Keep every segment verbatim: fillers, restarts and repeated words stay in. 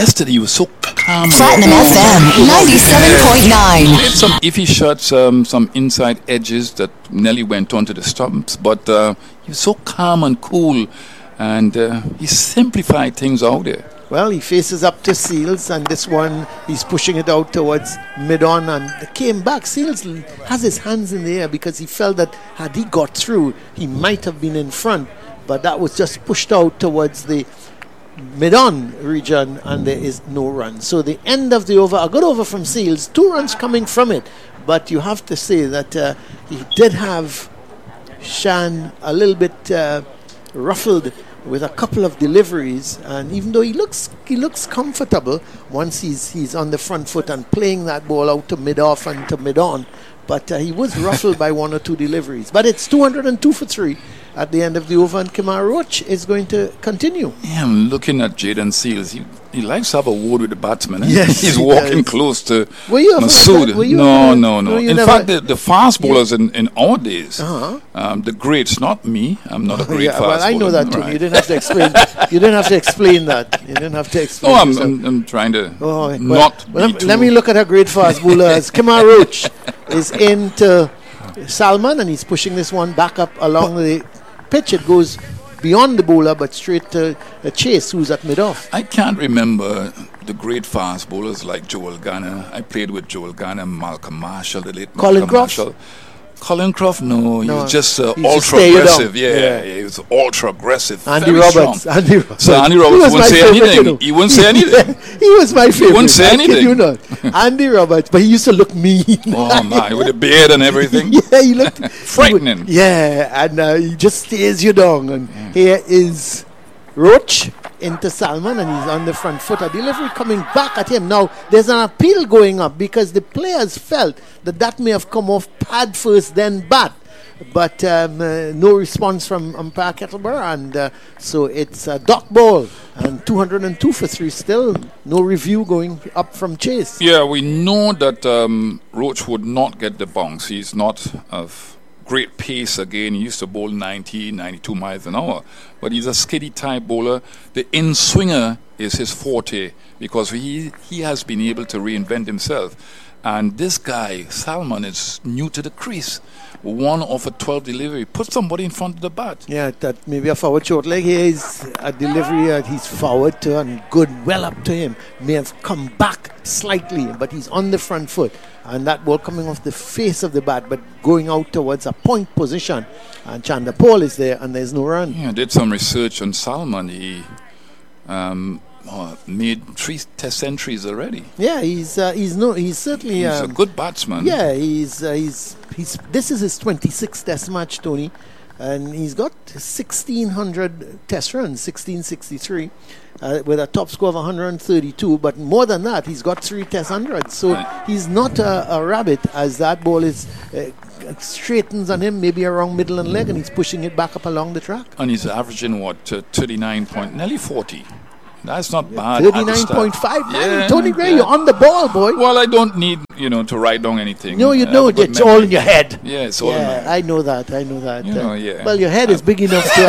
yesterday he was so calm. Platinum F M ninety-seven point nine. He had some iffy shots, um, some inside edges that nearly went onto the stumps, but uh, he was so calm and cool, and uh, he simplified things out there. Well, he faces up to Seals, and this one, he's pushing it out towards mid-on, and came back. Seals has his hands in the air because he felt that had he got through, he might have been in front, but that was just pushed out towards the mid-on region, and there is no run. So the end of the over, a good over from Seals, two runs coming from it, but you have to say that uh, he did have Shan a little bit uh, ruffled with a couple of deliveries, and even though he looks he looks comfortable once he's he's on the front foot and playing that ball out to mid-off and to mid-on, but uh, he was ruffled by one or two deliveries. But it's two hundred two for three at the end of the over, and Kemar Roach is going to continue. Yeah, I'm looking at Jaden Seals. He, he likes to have a word with the batsman. Eh? Yes, he's he walking does. close to Were you ever Masood. like that? Were you No, ever- no, no. no, you In never- fact, the, the fast bowlers in, in our days, Uh-huh. um, the greats, not me. I'm not a great Yeah, fast well, I know bowler. that too. Right. You didn't have to explain. You didn't have to explain that. You didn't have to explain. No, I'm, yourself. I'm, I'm trying to Oh, well, not well, be let, too... let me look at a great fast bowler as Kemar Roach is into Salman, and he's pushing this one back up along the pitch. It goes beyond the bowler, but straight to uh, Chase, who's at mid-off. I can't remember the great fast bowlers like Joel Garner. I played with Joel Garner, Malcolm Marshall, the late Colin Malcolm Croft? Marshall. Colin Croft, no, he No, was just uh, he used to ultra stare you aggressive. down. Yeah, Yeah. yeah, he was ultra aggressive. Andy very Roberts. strong. Andy Roberts. So Andy He Roberts was wouldn't my say favorite, anything. you know. He wouldn't say anything. He was my favorite. wouldn't say I kid anything. you not. Andy Roberts, but he used to look mean. Oh my, with a beard and everything. Yeah, he looked Frightening. he would- yeah, and uh, he just stares you down. And here is Roach into Salman, and he's on the front foot. A delivery coming back at him. Now, there's an appeal going up because the players felt that that may have come off pad first, then bat. But um, uh, no response from umpire Kettleborough, and uh, so it's a dot ball, and two hundred two for three still. No review going up from Chase. Yeah, we know that um, Roach would not get the bounce. He's not of great pace again. He used to bowl ninety, ninety-two miles an hour. But he's a skiddy type bowler. The in-swinger is his forte because he, he has been able to reinvent himself. And this guy, Salman, is new to the crease. One off a twelve delivery. Put somebody in front of the bat. Yeah, that maybe a forward short leg. Here is a delivery that he's forward to, and good, well up to him. May have come back slightly, but he's on the front foot. And that ball coming off the face of the bat, but going out towards a point position. And Chanda Paul is there, and there's no run. Yeah, I did some research on Salman. He um, uh, made three test centuries already. Yeah, he's uh, he's no he's certainly He's um, a good batsman. Yeah, he's uh, he's he's. This is his twenty-sixth Test match, Tony, and he's got sixteen hundred Test runs, sixteen sixty-three, uh, with a top score of one hundred thirty-two. But more than that, he's got three Test hundreds. So he's not a, a rabbit, as that ball is uh, straightens on him, maybe around middle and leg, and he's pushing it back up along the track. And he's averaging what, uh, thirty-nine point, nearly forty. That's not bad. at the Thirty-nine start. point five. Yeah, Tony Gray, yeah. you're on the ball, boy. Well, I don't need, you know, to write down anything. No, you I have don't. a good It's memory. all in your head. Yeah, it's all in my Yeah, head. I know that. I know that. You know, yeah. Well, your head is big enough to.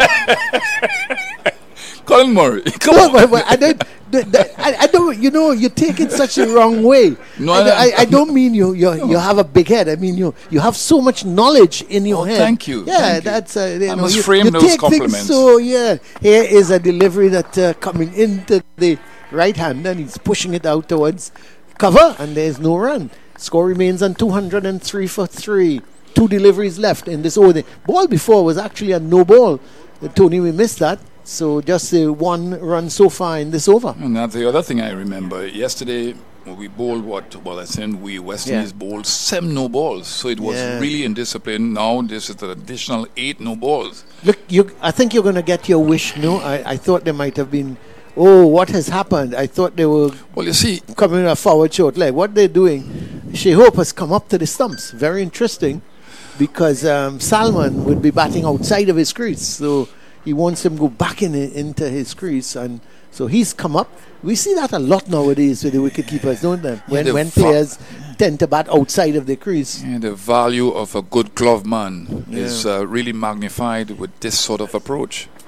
Uh, Colin Murray, come no, on. but, but I don't. The, the, I, I don't. You know, you take it such a wrong way. No, I, I- I, I don't mean you. You you have a big head. I mean you. You have so much knowledge in your Oh, head. thank you, Yeah, thank you. that's. Uh, you I know, must you, frame you those take things compliments. So yeah, here is a delivery that uh, coming into the right hand, and he's pushing it out towards cover, and there's no run. Score remains on two hundred three for three. Two deliveries left in this over. The ball before was actually a no ball. Uh, Tony, we missed that. So just uh, one run so far in this over. And that's the other thing I remember. Yesterday, we bowled what? Well, I said we West Yeah. Indies bowled seven no balls. So it was Yeah. really indisciplined. Now this is an additional eight no balls. Look, you. I think you're going to get your wish. No, I, I thought there might have been. Oh, what has happened? I thought they were Well, you see, coming a forward short leg. What they're doing, Shea Hope has come up to the stumps. Very interesting, because um, Salman would be batting outside of his crease, so he wants him to go back in into his crease, and so he's come up. We see that a lot nowadays with the wicket keepers, don't they? When the when fa- players tend to bat outside of their crease. yeah, the value of a good glove man Yeah. is uh, really magnified with this sort of approach.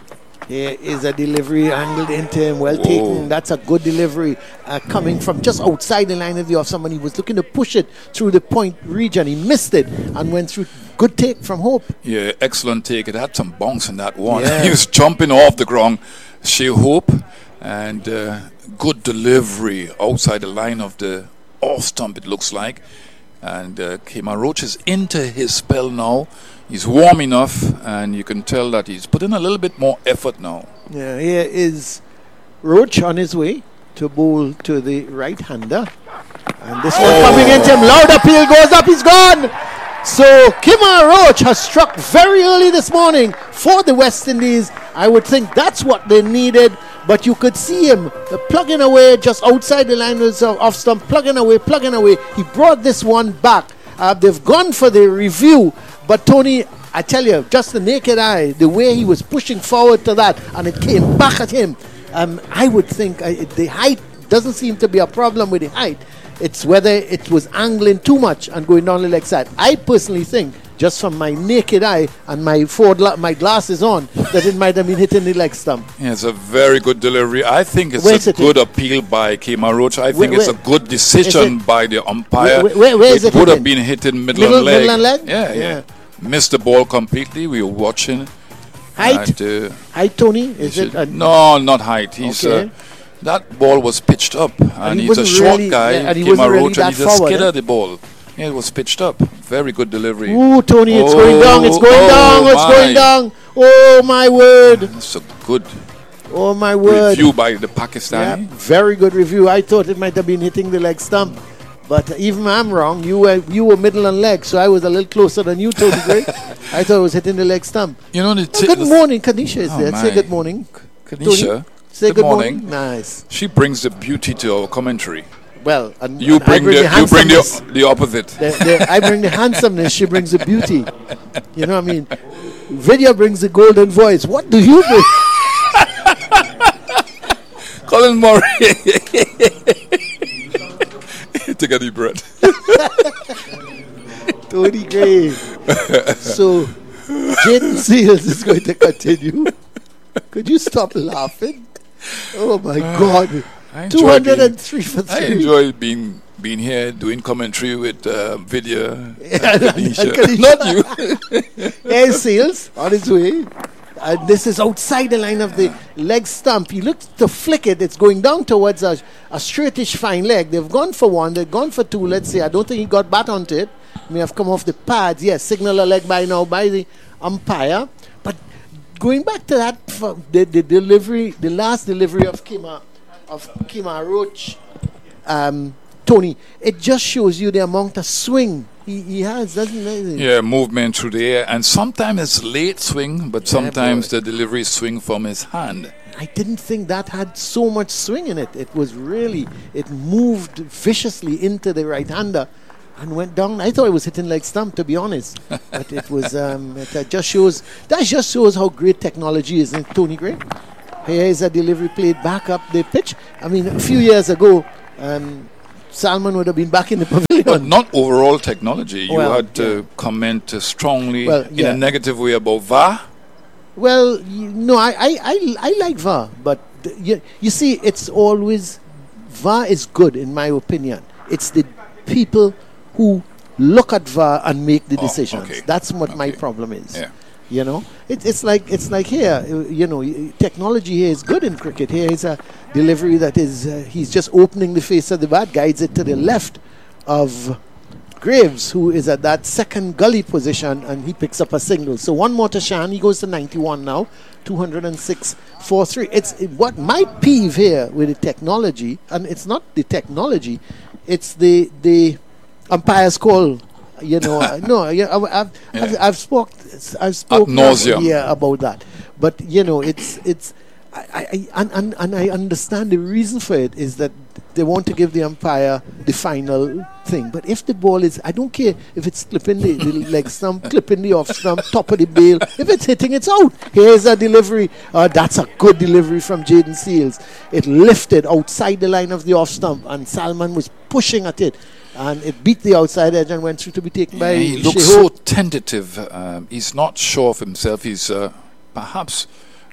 Here is a delivery angled into him. Well Whoa. taken. That's a good delivery uh, coming from just outside the line of the off. Somebody was looking to push it through the point region. He missed it and went through. Good take from Hope. Yeah, excellent take. It had some bounce in that one. Yeah. He was jumping off the ground. Shea Hope, and uh, good delivery outside the line of the off stump, it looks like. And uh, Kemar Roach is into his spell now. He's warm enough, and you can tell that he's put in a little bit more effort now. Yeah, here is Roach on his way to bowl to the right-hander. And this one Oh. coming into him. Loud appeal goes up. He's gone. So Kemar Roach has struck very early this morning for the West Indies. I would think that's what they needed. But you could see him uh, plugging away just outside the line of off stump, plugging away, plugging away. He brought this one back. Uh, they've gone for the review. But Tony, I tell you, just the naked eye, the way he was pushing forward to that, and it came back at him. Um, I would think uh, the height doesn't seem to be a problem with the height. It's whether it was angling too much and going down the leg side. I personally think, just from my naked eye and my four gla- my glasses on, that it might have been hitting the leg stump. Yeah, it's a very good delivery. I think it's Where's a it good appeal by Kemar Roach. I think Where- it's a where- good decision is it- by the umpire. Where- where- where is it would have hitting? been hitting middle, Middle- and leg. middle and leg? Yeah, yeah, Yeah. Missed the ball completely. We were watching. Height? And, uh, Height, Tony? Is he it? should- A, no, not height. He's Okay. uh, that ball was pitched up, and, he he's a wasn't short really- guy. yeah, and he Kemar wasn't really Roach, that and he just forward, skidded eh? the ball. Yeah, it was pitched up. Very good delivery. Ooh, Tony, it's Oh, going down. It's going oh down. It's my. going down. Oh, my word. That's a good Oh, my word. review by the Yeah, Pakistani. very good review. I thought it might have been hitting the leg stump. But even I'm wrong. You were you were middle and leg, so I was a little closer than you, Tony Gray. I thought it was hitting the leg stump. You know, the Oh, t- good the- morning, Kanisha is Oh, there. Say my. good morning. Kanisha, Tony, say good good, morning. Nice. She brings the beauty to our commentary. Well, and, You and I bring, bring the, the you bring handsomeness. the, the opposite. The- the- I bring the handsomeness. She brings the beauty. You know what I mean? Vidya brings the golden voice. What do you bring? Colin Murray. Take a deep breath. Tony Gray. So, Jaden Seals is going to continue. Could you stop laughing? Oh my God. I enjoy two hundred being- three for I three. enjoy being being here doing commentary with uh, Vidya. and and Kanisha. Kanisha. Not you. There's Seals on his way. And this is outside the line of the leg stump. He looks to flick it. It's going down towards a, a straightish fine leg. They've gone for one. They've gone for two. Let's see. I don't think he got bat onto it. May have come off the pads. Yes, signal a leg by now by the umpire. But going back to that, f- the, the delivery, the last delivery of Kemar, of Kemar Roach, um, Tony, it just shows you the amount of swing he, he has, doesn't it? Yeah, movement through the air. And sometimes it's late swing, but sometimes boy. the delivery swing from his hand. I didn't think that had so much swing in it. It was really, it moved viciously into the right-hander and went down. I thought it was hitting like stump, to be honest. But it was, um, it uh, just shows, that just shows how great technology is in Tony Gray. Here is a delivery played back up the pitch. I mean, a few years ago, um, Salman would have been back in the pavilion. But not overall technology. You Well, had to comment uh, strongly Well, in yeah. a negative way about V A R. Well, you, no, I, I, I, I like V A R, but th- you, you see, it's always V A R is good in my opinion. It's the people who look at V A R and make the Oh, decisions. okay. That's what my Okay. problem is. Yeah. You know, it, it's like it's like here. uh, You know, y- technology here is good in cricket. Here is a delivery that is uh, he's just opening the face of the bat, guides it to the left of Graves, who is at that second gully position, and he picks up a single. So one more to Shan. He goes to ninety-one now, two hundred six for three. It's it, what my peeve here with the technology, and it's not the technology, it's the the umpire's call. You know, uh, no, yeah, I, I've, Yeah. I've I've spoke I've spoken nauseam. yeah about that, but you know, it's it's. I, I, and, and, and I understand the reason for it is that they want to give the umpire the final thing. But if the ball is, I don't care if it's clipping the, the leg stump, clipping the off stump, top of the bail. If it's hitting, it's out. Here's a delivery. Uh, that's a good delivery from Jaden Seals. It lifted outside the line of the off stump, and Salman was pushing at it. And it beat the outside edge and went through to be taken by Yeah, he looks Sheho. so tentative. Um, he's not sure of himself. He's uh, perhaps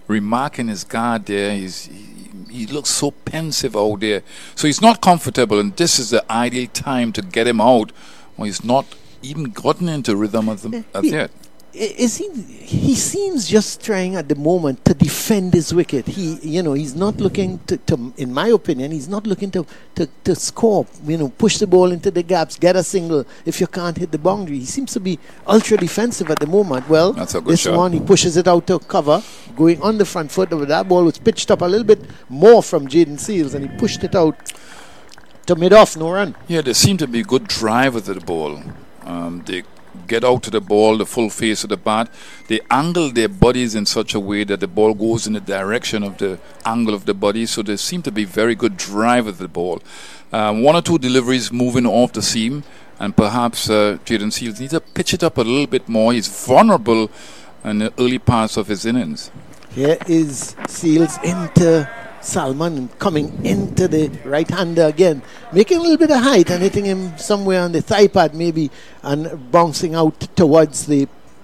remarking his guard there. He's, he, he looks so pensive out there. So he's not comfortable, and this is the ideal time to get him out. Well, he's not even gotten into rhythm as, the, as He- yet. Is he? He seems just trying at the moment to defend his wicket. He, you know, he's not looking to, to in my opinion, he's not looking to, to, to score. You know, push the ball into the gaps, get a single. If you can't hit the boundary, he seems to be ultra defensive at the moment. Well, That's a good this shot. one he pushes it out to cover, going on the front foot. But that ball was pitched up a little bit more from Jaden Seals, and he pushed it out to mid off, no run. Yeah, they seem to be good drivers of the ball. Um, they get out to the ball, the full face of the bat. They angle their bodies in such a way that the ball goes in the direction of the angle of the body. So they seem to be very good drivers of the ball. Um, one or two deliveries moving off the seam, and perhaps uh, Jaden Seals needs to pitch it up a little bit more. He's vulnerable in the early parts of his innings. Here is Seals into Salmon, coming into the right-hander again, making a little bit of height and hitting him somewhere on the thigh pad maybe, and bouncing out towards the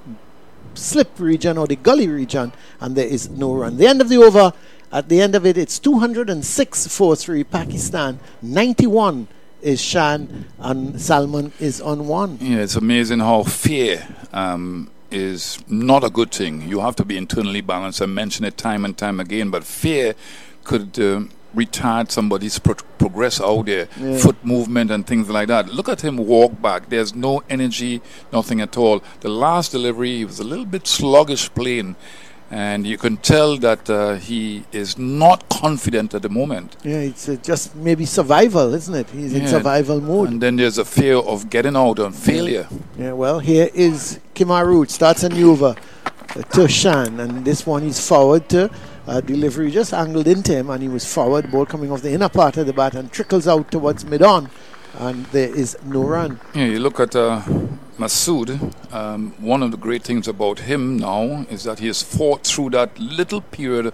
slip region or the gully region, and there is no run. The end of the over, at the end of it, it's two hundred six for three Pakistan, ninety-one is Shan, and Salmon is on one. Yeah, it's amazing how fear um, is not a good thing. You have to be internally balanced. I mention it time and time again, but fear could um, retard somebody's pro- progress out there, Yeah. foot movement and things like that. Look at him walk back. There's no energy, nothing at all. The last delivery, he was a little bit sluggish playing, and you can tell that uh, he is not confident at the moment. Yeah, it's uh, just maybe survival, isn't it? He's in Yeah. survival mode. And then there's a fear of getting out on failure. Yeah, well, here is Kimaru. Starts a new over uh, to Shan, and this one is forward to uh, delivery, just angled into him, and he was forward. Ball coming off the inner part of the bat and trickles out towards mid-on, and there is no run. Yeah, you look at uh, Masood. Um, one of the great things about him now is that he has fought through that little period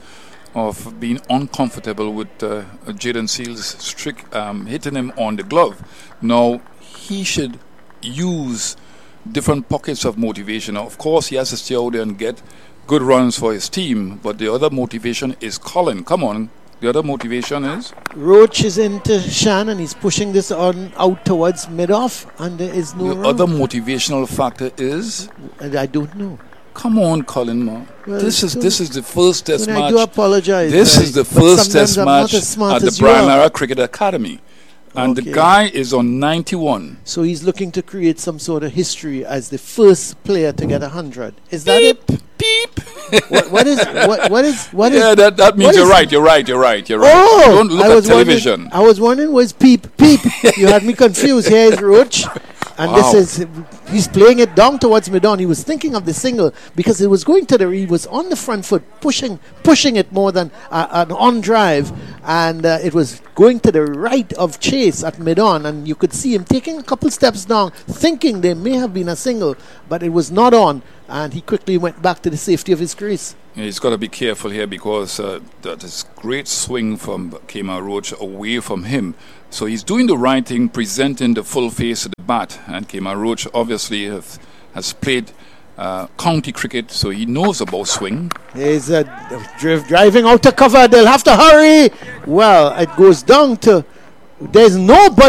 of being uncomfortable with uh, Jaden Seals strict um, hitting him on the glove. Now he should use different pockets of motivation. Now, of course, he has to stay out there and get good runs for his team, but the other motivation is Colin. Come on. The other motivation is Roach is into Shan, and he's pushing this on out towards mid-off, and there is no the run. other motivational factor is And I don't know. come on, Colin. Ma. Well, this is so- this is the first test And I match. do apologize. This uh, is the but first sometimes test I'm match not as smart at the as you Brian are. Lara Cricket Academy. And Okay. the guy is on ninety-one. So he's looking to create some sort of history as the first player to get a hundred. Is that it? Beep, beep. What, what is what what is what is? yeah, that, that means what you're is- right, you're right, you're right, you're right. Oh, Don't look I at was television. Wondering, I was wondering, was peep peep? You had me confused. Here is Roach, and Wow. this is he's playing it down towards mid-on. He was thinking of the single because it was going to the. He was on the front foot, pushing pushing it more than uh, an on drive, and uh, it was going to the right of Chase at mid-on, and you could see him taking a couple steps down, thinking there may have been a single, but it was not on, and he quickly went back to the safety of his crease. Yeah, he's got to be careful here because uh, that is great swing from Kemar Roach away from him. So he's doing the right thing, presenting the full face of the bat. And Kemar Roach obviously have, has played uh, county cricket, so he knows about swing. He's uh, dri- driving out to cover. They'll have to hurry. Well, it goes down to. There's nobody.